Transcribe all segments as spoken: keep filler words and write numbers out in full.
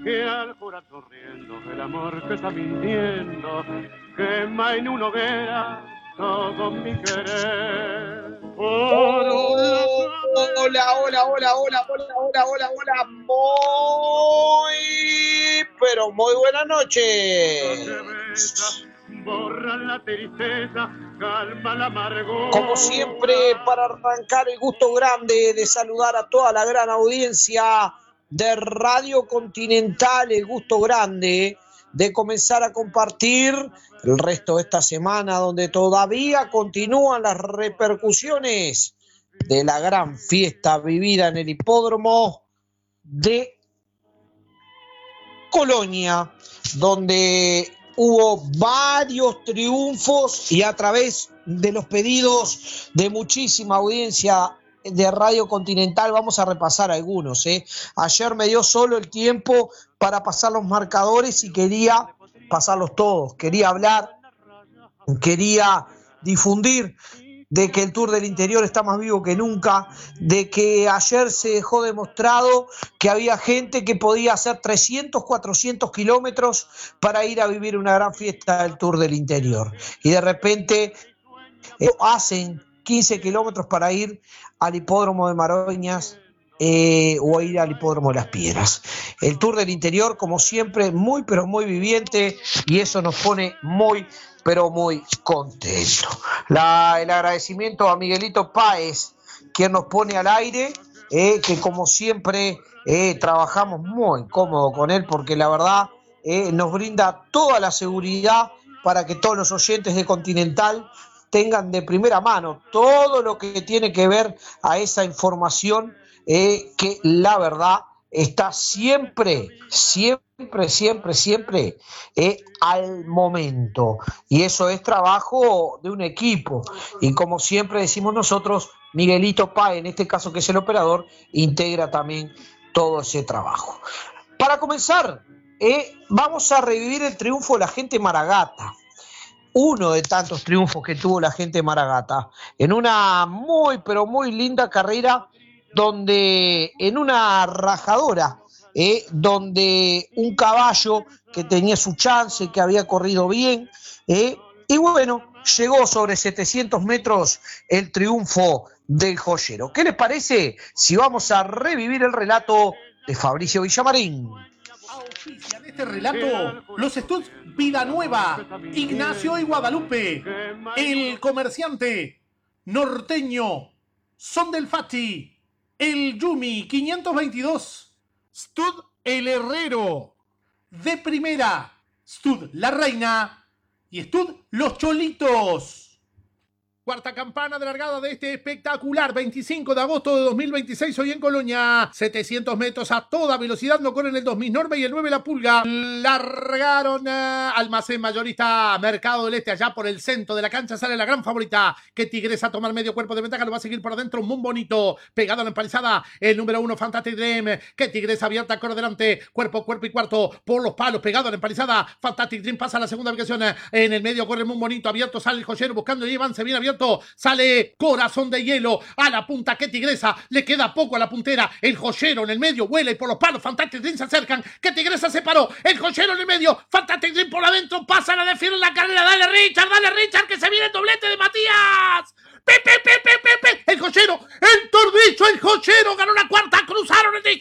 Que al jurar sonriendo el amor que está mintiendo quema en una hoguera todo mi querer. Por una Oh, hola, hola, hola, hola, hola, hola, hola, hola, muy, pero muy buenas noches. borran la tristeza, calma la amargura. Como siempre, para arrancar, el gusto grande de saludar a toda la gran audiencia de Radio Continental, el gusto grande de comenzar a compartir el resto de esta semana, donde todavía continúan las repercusiones de la gran fiesta vivida en el hipódromo de Colonia, donde hubo varios triunfos y a través de los pedidos de muchísima audiencia de Radio Continental vamos a repasar algunos. ¿eh? Ayer me dio solo el tiempo para pasar los marcadores y quería pasarlos todos, quería hablar, quería difundir de que el Tour del Interior está más vivo que nunca, de que ayer se dejó demostrado que había gente que podía hacer trescientos, cuatrocientos kilómetros para ir a vivir una gran fiesta del Tour del Interior. Y de repente eh, hacen quince kilómetros para ir al hipódromo de Maroñas eh, o ir al hipódromo de Las Piedras. El Tour del Interior, como siempre, muy pero muy viviente, y eso nos pone muy pero muy contento. La, el agradecimiento a Miguelito Páez, quien nos pone al aire, eh, que como siempre eh, trabajamos muy cómodo con él, porque la verdad eh, nos brinda toda la seguridad para que todos los oyentes de Continental tengan de primera mano todo lo que tiene que ver a esa información eh, que la verdad está siempre, siempre, siempre, siempre eh, al momento. Y eso es trabajo de un equipo. Y como siempre decimos nosotros, Miguelito Páez, en este caso que es el operador, integra también todo ese trabajo. Para comenzar, eh, vamos a revivir el triunfo de la gente Maragata. Uno de tantos triunfos que tuvo la gente Maragata, en una muy, pero muy linda carrera, donde en una rajadora, eh, donde un caballo que tenía su chance, que había corrido bien, eh, y bueno, llegó sobre setecientos metros el triunfo del joyero. ¿Qué les parece si vamos a revivir el relato de Fabricio Villamarín? Auspician este relato los Studs Vida Nueva, Ignacio y Guadalupe, El Comerciante, Norteño, Son del Fati, El Yumi quinientos veintidós, Stud El Herrero, De Primera, Stud La Reina y Stud Los Cholitos. Cuarta campana de largada de este espectacular veinticinco de agosto de dos mil veintiséis, hoy en Colonia. setecientos metros a toda velocidad, no corren el dos mil Norma y el nueve La Pulga. Largaron uh, Almacén Mayorista, Mercado del Este, allá por el centro de la cancha sale la gran favorita, que Tigresa a tomar medio cuerpo de ventaja, lo va a seguir por adentro, muy bonito, pegado a la empalizada, el número uno Fantastic Dream, que Tigresa abierta, corre delante, cuerpo, cuerpo y cuarto, por los palos, pegado a la empalizada, Fantastic Dream pasa a la segunda ubicación, en el medio corre muy bonito, abierto, sale el joyero buscando y Iván, se viene abierto, sale Corazón de Hielo a la punta, que Tigresa le queda poco a la puntera, el joyero en el medio vuela y por los palos Fantastic Dream se acercan, que Tigresa se paró, el joyero en el medio, Fantastic Dream por adentro, pasa la defiende la carrera, dale Richard, dale Richard, que se viene el doblete de Matías, Pepe, Pepe, Pepe, el joyero, el tordicho, el joyero ganó la cuarta, cruzaron el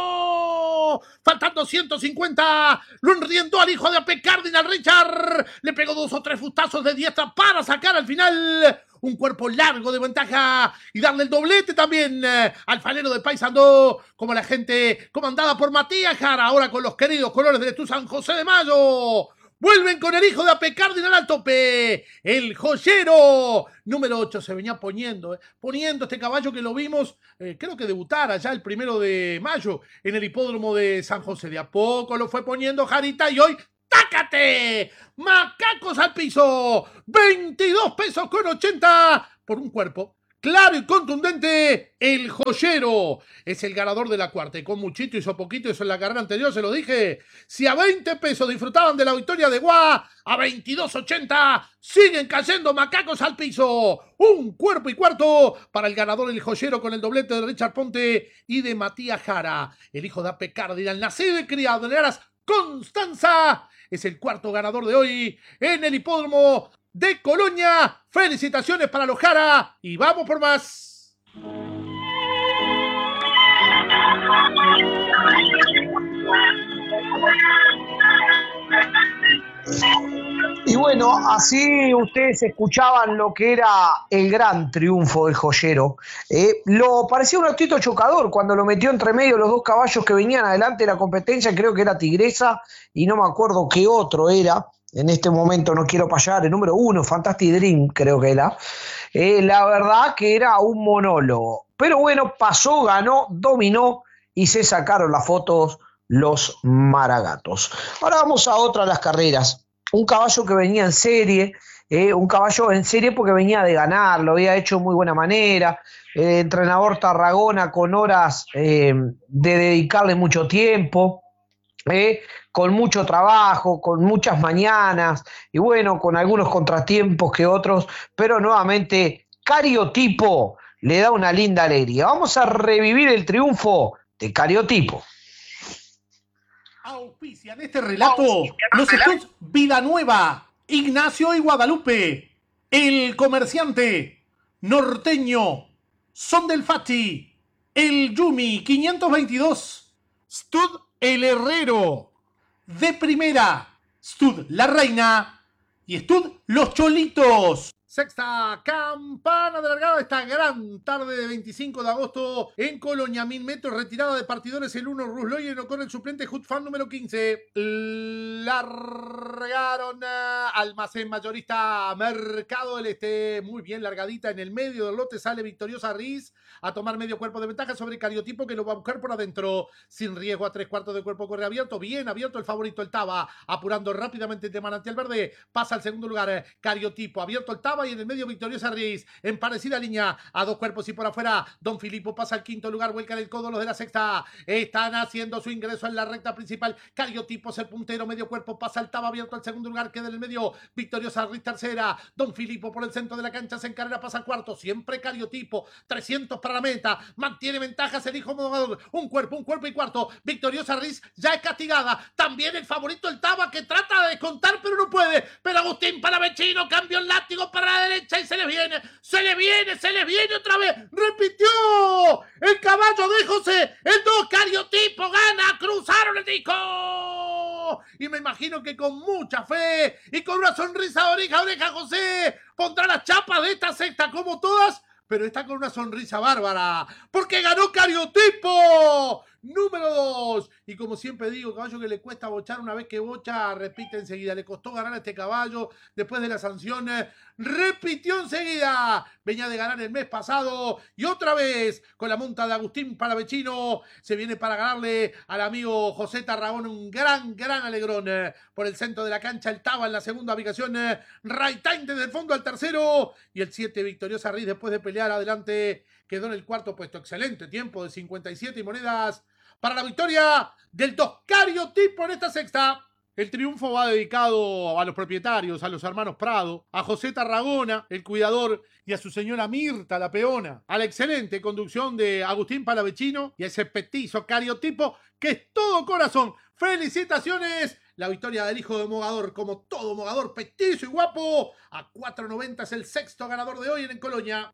disco, faltando ciento cincuenta, lo enriendó al hijo de Ape Cardinal, Richard, le pegó dos o tres fustazos de diestra para sacar al final un cuerpo largo de ventaja y darle el doblete también eh, al falero de Paysandú, como la gente comandada por Matías Jara, ahora con los queridos colores de tu San José de Mayo. Vuelven con el hijo de Ape Cardinal al tope, el joyero número ocho se venía poniendo, eh, poniendo este caballo que lo vimos, eh, creo que debutara ya el primero de mayo en el hipódromo de San José. De a poco lo fue poniendo Jarita y hoy ¡tácate! Macacos al piso, veintidós pesos con ochenta por un cuerpo claro y contundente, el Joyero es el ganador de la cuarta. Y con muchito hizo poquito, eso en la carrera anterior se lo dije. Si a veinte pesos disfrutaban de la victoria de Guá, a veintidós ochenta siguen cayendo macacos al piso. Un cuerpo y cuarto para el ganador el Joyero con el doblete de Richard Ponte y de Matías Jara. El hijo de Ape Cardinal, nacido y criado en Aras Constanza, es el cuarto ganador de hoy en el hipódromo de Colonia. Felicitaciones para los Jara y vamos por más. Y bueno, así ustedes escuchaban lo que era el gran triunfo del Joyero. Eh, lo parecía un autito chocador cuando lo metió entre medio los dos caballos que venían adelante de la competencia, creo que era Tigresa y no me acuerdo qué otro era. En este momento no quiero fallar, el número uno, Fantastic Dream, creo que era. Eh, la verdad que era un monólogo. Pero bueno, pasó, ganó, dominó y se sacaron las fotos los Maragatos. Ahora vamos a otra de las carreras. Un caballo que venía en serie, eh, un caballo en serie porque venía de ganar, lo había hecho de muy buena manera. Eh, entrenador Tarragona con horas eh, de dedicarle mucho tiempo. Eh, con mucho trabajo, con muchas mañanas y bueno, con algunos contratiempos que otros, pero nuevamente Cariotipo le da una linda alegría. Vamos a revivir el triunfo de Cariotipo. Auspician este relato los estudios Vida Nueva, Ignacio y Guadalupe, El Comerciante, Norteño, Son del Fati, El Yumi quinientos veintidós, Stud El Herrero, De Primera, Stud La Reina y Stud Los Cholitos. Sexta campana de largada esta gran tarde de veinticinco de agosto en Colonia, mil metros, retirada de partidores el uno, Rusloyen con el suplente Hut Fan número quince. Largaron almacén mayorista Mercado del Este, muy bien largadita en el medio del lote, sale victoriosa Riz a tomar medio cuerpo de ventaja sobre Cariotipo que lo va a buscar por adentro, sin riesgo a tres cuartos de cuerpo, corre abierto, bien abierto el favorito el Taba, apurando rápidamente de Manantial Verde, pasa al segundo lugar Cariotipo, abierto el Taba y en el medio victoriosa Riz, en parecida línea a dos cuerpos y por afuera Don Filipo pasa al quinto lugar, vuelcan el codo los de la sexta, están haciendo su ingreso en la recta principal, Cariotipo es el puntero, medio cuerpo, pasa el Taba abierto al segundo lugar, queda en el medio victoriosa Riz tercera, Don Filipo por el centro de la cancha se encarrera, pasa al cuarto, siempre Cariotipo, trescientos para la meta, mantiene ventajas el hijo mogador, un cuerpo, un cuerpo y cuarto, victoriosa Riz ya es castigada, también el favorito el Taba que trata de contar pero no puede, pero Agustín Palavecino cambió el látigo para la derecha y se le viene, se le viene, se le viene otra vez, repitió el caballo de José, el dos Cariotipo gana, cruzaron el disco y me imagino que con mucha fe y con una sonrisa de oreja a oreja José pondrá las chapas de esta sexta como todas, pero está con una sonrisa bárbara, porque ganó Cariotipo, número dos. Y como siempre digo, caballo que le cuesta bochar, una vez que bocha, repite enseguida. Le costó ganar a este caballo después de la sanción, repitió enseguida. Venía de ganar el mes pasado y otra vez con la monta de Agustín Palavecino se viene para ganarle al amigo José Tarragona un gran, gran alegrón. Por el centro de la cancha el Taba en la segunda ubicación, Raitain desde el fondo al tercero y el siete victoriosa Riz después de pelear adelante quedó en el cuarto puesto. Excelente tiempo de cincuenta y siete monedas para la victoria del dos Cariotipo en esta sexta. El triunfo va dedicado a los propietarios, a los hermanos Prado, a José Tarragona, el cuidador, y a su señora Mirta, la peona, a la excelente conducción de Agustín Palavecino y a ese petizo Cariotipo que es todo corazón. ¡Felicitaciones! La victoria del hijo de Mogador, como todo Mogador, petizo y guapo. A cuatro noventa es el sexto ganador de hoy en Colonia.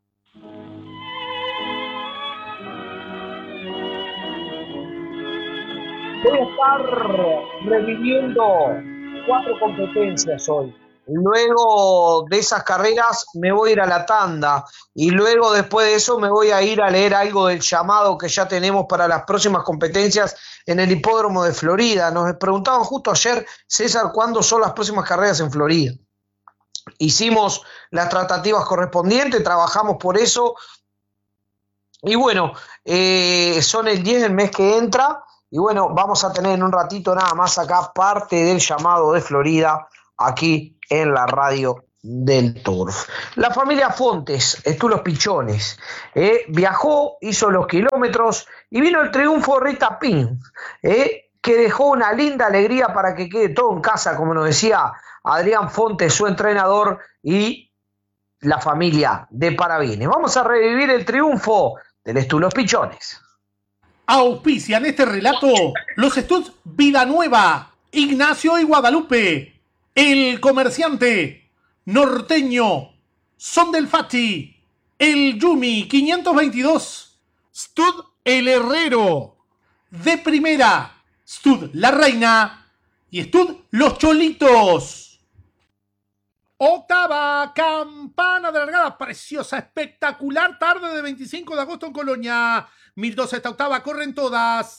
Voy a estar reviviendo cuatro competencias hoy. Luego de esas carreras me voy a ir a la tanda y luego después de eso me voy a ir a leer algo del llamado que ya tenemos para las próximas competencias en el hipódromo de Florida. Nos preguntaban justo ayer, César, ¿cuándo son las próximas carreras en Florida? Hicimos las tratativas correspondientes, trabajamos por eso y bueno, eh, son el diez del mes que entra. Y bueno, vamos a tener en un ratito nada más acá parte del llamado de Florida aquí en la radio del Turf. La familia Fontes, Estud Los Pichones, eh, viajó, hizo los kilómetros y vino el triunfo Rita Pins, eh, que dejó una linda alegría para que quede todo en casa, como nos decía Adrián Fontes, su entrenador, y la familia de Parabienes. Vamos a revivir el triunfo del Estud Los Pichones. Auspician este relato los Studs Vidanueva, Ignacio y Guadalupe, El Comerciante, Norteño, Son del Fati, El Yumi quinientos veintidós, Stud El Herrero, De Primera, Stud La Reina y Stud Los Cholitos. Octava campana de largada, preciosa, espectacular tarde de veinticinco de agosto en Colonia. mil doce esta octava, corren todas.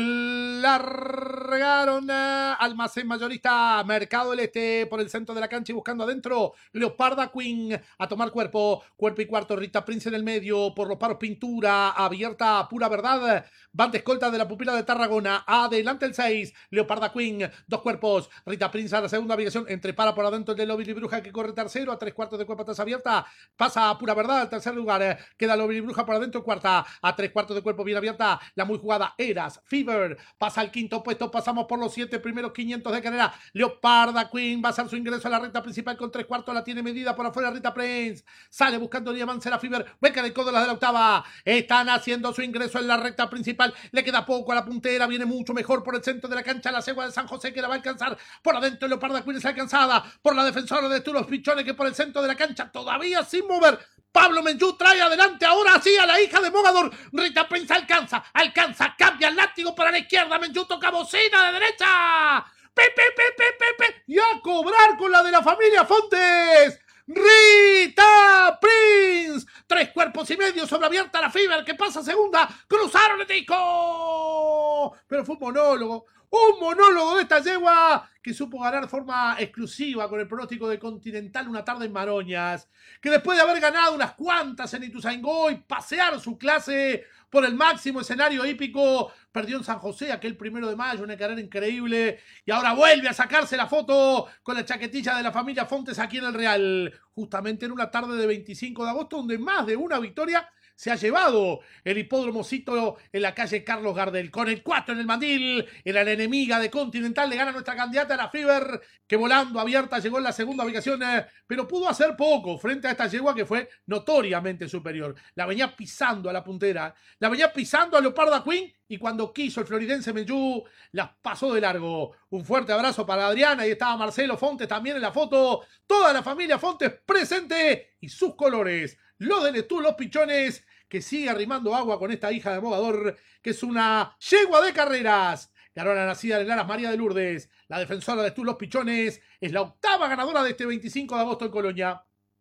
Largaron uh, Almacén Mayorista, Mercado del Este por el centro de la cancha y buscando adentro Leoparda Queen a tomar cuerpo, cuerpo y cuarto, Rita Prince en el medio, por los paros Pintura, abierta, Pura Verdad, van de escolta de la Pupila de Tarragona, adelante el seis, Leoparda Queen, dos cuerpos, Rita Prince a la segunda ubicación, entre para por adentro el de Lobby Bruja que corre tercero, a tres cuartos de cuerpo atrás abierta, pasa a Pura Verdad al tercer lugar, queda Lobby Bruja por adentro cuarta, a tres cuartos de cuerpo bien abierta, la muy jugada Eras, Fever, pasa al quinto puesto, pasamos por los siete primeros quinientos de carrera, Leoparda Queen va a hacer su ingreso a la recta principal con tres cuartos, la tiene medida por afuera Rita Prince, sale buscando Diamante la Fever, beca de codo las de la octava, están haciendo su ingreso en la recta principal, le queda poco a la puntera, viene mucho mejor por el centro de la cancha, la cegua de San José que la va a alcanzar, por adentro Leoparda Queen es alcanzada, por la defensora de Estud Los Pichones que por el centro de la cancha todavía sin mover, Pablo Menchú trae adelante ahora sí a la hija de Mogador. Rita Prince alcanza, alcanza, cambia el látigo para la izquierda. Menchú toca bocina de derecha. Pepe, pepe, pepe. Y a cobrar con la de la familia Fontes. Rita Prince. Tres cuerpos y medio sobre abierta la Fever que pasa segunda. Cruzaron el disco. Pero fue un monólogo. Un monólogo de esta yegua que supo ganar de forma exclusiva con el pronóstico de Continental una tarde en Maroñas, que después de haber ganado unas cuantas en Ituzaingó y pasear su clase por el máximo escenario hípico, perdió en San José aquel primero de mayo, una carrera increíble, y ahora vuelve a sacarse la foto con la chaquetilla de la familia Fontes aquí en el Real, justamente en una tarde de veinticinco de agosto, donde más de una victoria se ha llevado el hipódromocito en la calle Carlos Gardel. Con el cuatro en el mandil, era la enemiga de Continental, le gana nuestra candidata a la Fever, que volando abierta llegó en la segunda ubicación, eh, pero pudo hacer poco frente a esta yegua que fue notoriamente superior. La venía pisando a la puntera, la venía pisando a Leoparda Queen, y cuando quiso el floridense Menchú, las pasó de largo. Un fuerte abrazo para Adriana, ahí estaba Marcelo Fontes también en la foto, toda la familia Fontes presente, y sus colores, los del Estud Los Pichones, que sigue arrimando agua con esta hija de Mogador, que es una yegua de carreras. Ganó la nacida de Laras María de Lourdes. La defensora de Estud Los Pichones es la octava ganadora de este veinticinco de agosto en Colonia.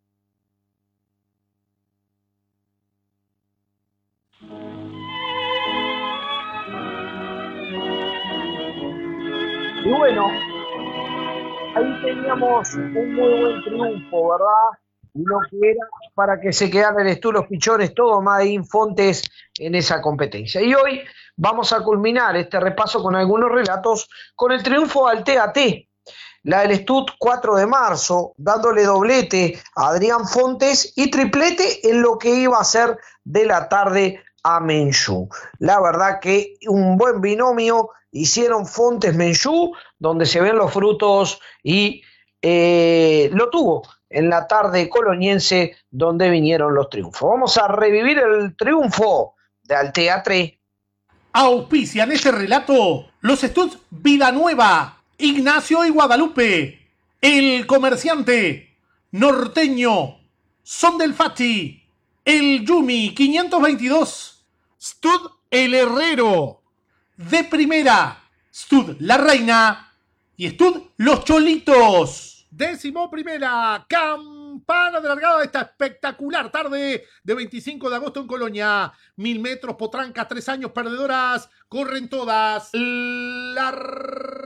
Y bueno, ahí teníamos un muy buen triunfo, ¿verdad? Lo que era para que se quedara el Estud Los Pichones, todo Madín Fontes en esa competencia. Y hoy vamos a culminar este repaso con algunos relatos con el triunfo al T A T, la del Estud cuatro de marzo, dándole doblete a Adrián Fontes y triplete en lo que iba a ser de la tarde a Menchú. La verdad que un buen binomio hicieron Fontes-Menchú, donde se ven los frutos y eh, lo tuvo en la tarde coloniense donde vinieron los triunfos. Vamos a revivir el triunfo de Altea tres. Auspician este relato los Studs Vidanueva, Ignacio y Guadalupe, El Comerciante, Norteño, Son del Fati, El Yumi quinientos veintidós, Stud El Herrero, De Primera, Stud La Reina y Stud Los Cholitos. Décimo primera campana de largada de esta espectacular tarde de veinticinco de agosto en Colonia. Mil metros, potrancas, tres años perdedoras, corren todas. Larga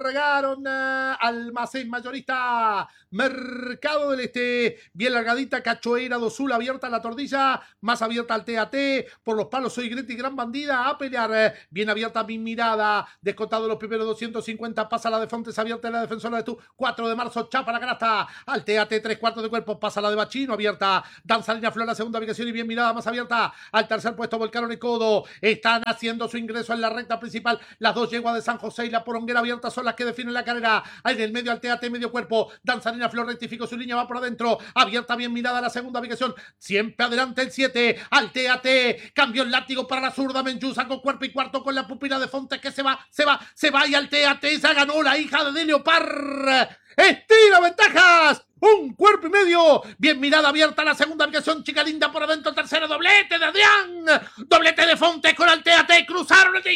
largaron. Uh, Almacén Mayorista Mercado del Este. Bien largadita, Cachoeira do Sul, abierta la tordilla, más abierta al T A T. Por los palos Soy Greti, Gran Bandida, a pelear. Bien abierta mi mirada. Descontado los primeros doscientos cincuenta. Pasa la de Fontes, abierta en la defensora de tú. cuatro de marzo, chapa la canasta. Al T A T, tres cuartos de cuerpo. Pasa la de Bachino, abierta. Danzarina Flor, la segunda ubicación y bien mirada, más abierta. Al tercer puesto, Volcaron y Codo. Están haciendo su ingreso en la recta principal. Las dos yeguas de San José y la Poronguera abierta son las que definen la carrera. En el medio al T A T, medio cuerpo. Danzarina Flor rectificó su línea, va por adentro. Abierta, bien mirada la segunda ubicación. Siempre adelante el siete. Al T A T. Cambio el látigo para la zurda. Menchuza con cuerpo y cuarto con la pupila de Fontes que se va, se va, se va y al T A T. Se ganó la hija de Delio Par. Estira ventajas. Un cuerpo y medio. Bien mirada, abierta la segunda ubicación. Chica linda por adentro. Tercero doblete de Adrián. Doblete de Fontes con el T A T. Cruzaron el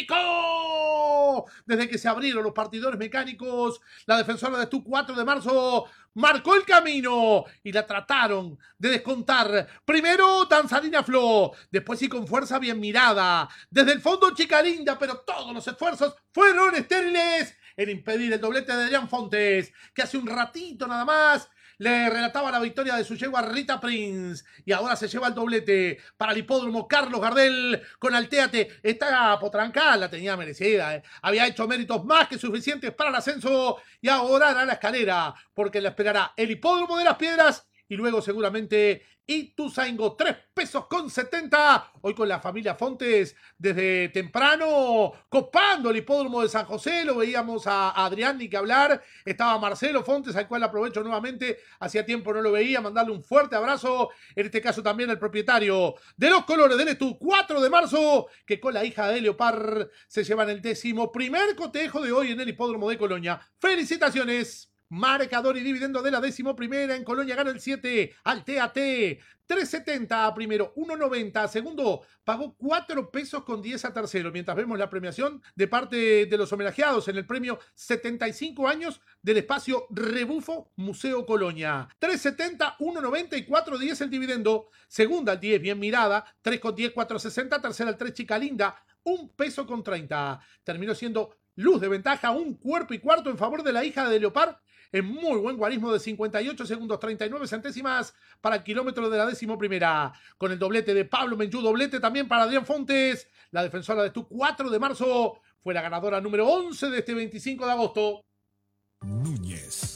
disco. Desde que se abrieron los partidores mecánicos, la defensora de Tu cuatro de marzo marcó el camino y la trataron de descontar. Primero Danzarina Flo, después y con fuerza bien mirada. Desde el fondo Chica linda, pero todos los esfuerzos fueron estériles en impedir el doblete de Adrián Fontes, que hace un ratito nada más le relataba la victoria de su yegua Rita Prince y ahora se lleva el doblete para el hipódromo Carlos Gardel con Alteate. Esta potranca la tenía merecida, ¿eh? Había hecho méritos más que suficientes para el ascenso y ahora hará la escalera porque la esperará el hipódromo de las Piedras y luego seguramente Ituzaingó. Tres pesos con setenta. Hoy con la familia Fontes desde temprano copando el hipódromo de San José. Lo veíamos a Adrián ni que hablar. Estaba Marcelo Fontes, al cual aprovecho nuevamente. Hacía tiempo no lo veía. Mandarle un fuerte abrazo. En este caso también el propietario de los colores del Estu, cuatro de marzo, que con la hija de Leopard se llevan el décimo primer cotejo de hoy en el hipódromo de Colonia. ¡Felicitaciones! Marcador y dividendo de la décimo primera. En Colonia gana el siete al T A T. tres setenta a primero, uno noventa a segundo. Pagó cuatro pesos con diez a tercero. Mientras vemos la premiación de parte de los homenajeados en el premio setenta y cinco años del espacio Rebufo Museo Colonia. tres setenta, uno noventa y cuatro diez el dividendo. Segunda al diez, bien mirada. tres con diez, cuatro sesenta. Tercera al tres, Chica Linda. un peso con treinta. Terminó siendo luz de ventaja. Un cuerpo y cuarto en favor de la hija de Leopard. En muy buen guarismo de cincuenta y ocho segundos, treinta y nueve centésimas para el kilómetro de la décimo primera. Con el doblete de Pablo Menchú, doblete también para Adrián Fontes. La defensora de Tu cuatro de marzo fue la ganadora número once de este veinticinco de agosto. Núñez.